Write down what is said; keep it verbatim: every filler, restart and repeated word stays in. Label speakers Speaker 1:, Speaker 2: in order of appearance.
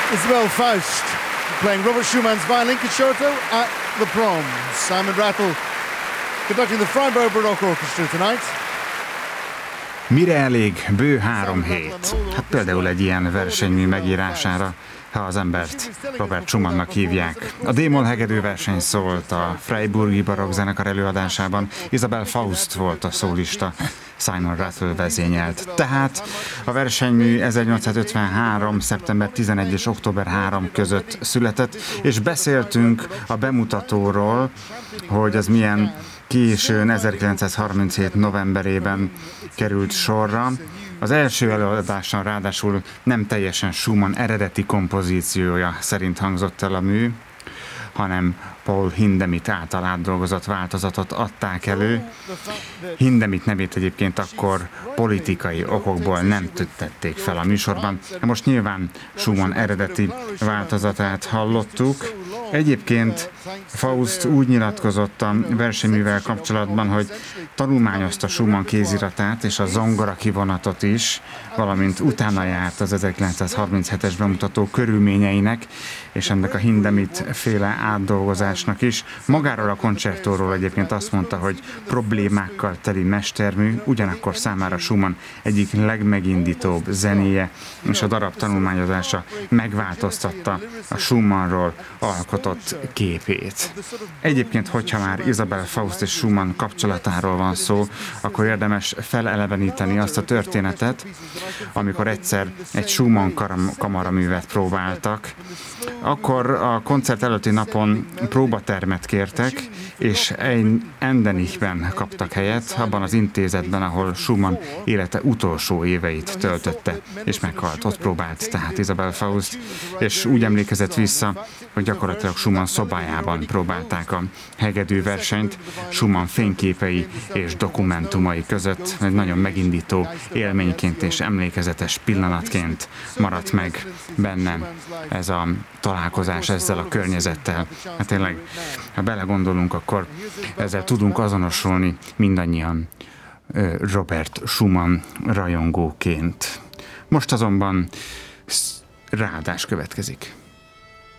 Speaker 1: Isabel Faust playing Robert Schumann's violin concerto at the Proms. Simon Rattle conducting the Freiburg Baroque Orchestra tonight.
Speaker 2: Mire elég bő három hét? Hát például egy ilyen versenymű megírására, ha az embert Robert Schumannnak hívják. A D-moll hegedű verseny szólt a Freiburgi Barokk zenekar előadásában, Isabel Faust volt a szólista, Simon Rattle vezényelt. Tehát a versenymű ezernyolcszázötvenhárom. szeptember tizenegy és október harmadika között született, és beszéltünk a bemutatóról, hogy az milyen későn, ezerkilencszázharminchét. novemberében került sorra. Az első előadáson ráadásul nem teljesen Schumann eredeti kompozíciója szerint hangzott el a mű, hanem Paul Hindemith által átdolgozott változatot adták elő. Hindemith nevét egyébként akkor politikai okokból nem tették fel a műsorban. Most nyilván Schumann eredeti változatát hallottuk. Egyébként Faust úgy nyilatkozott a versenyművel kapcsolatban, hogy tanulmányozta Schumann kéziratát és a zongora kivonatot is, valamint utána járt az ezerkilencszázharminchetes bemutató körülményeinek, és ennek a Hindemith féle átdolgozásnak is. Magáról a koncertóról egyébként azt mondta, hogy problémákkal teli mestermű, ugyanakkor számára Schumann egyik legmegindítóbb zenéje, és a darab tanulmányozása megváltoztatta a Schumannról alkotott képét. Egyébként, hogyha már Isabel Faust és Schumann kapcsolatáról van szó, akkor érdemes feleleveníteni azt a történetet, amikor egyszer egy Schumann kamaraművet próbáltak. Akkor a koncert előtti napon próbatermet kértek, és Endenichben kaptak helyet, abban az intézetben, ahol Schumann élete utolsó éveit töltötte, és meghalt. Ott próbált tehát Isabel Faust, és úgy emlékezett vissza, hogy gyakorlatilag Schumann szobájában próbálták a hegedű versenyt, Schumann fényképei és dokumentumai között egy nagyon megindító élményként és emlékezetes pillanatként maradt meg benne ez a találkozás ezzel a környezettel. Hát tényleg, ha belegondolunk, akkor ezzel tudunk azonosulni mindannyian Robert Schumann rajongóként. Most azonban ráadás következik.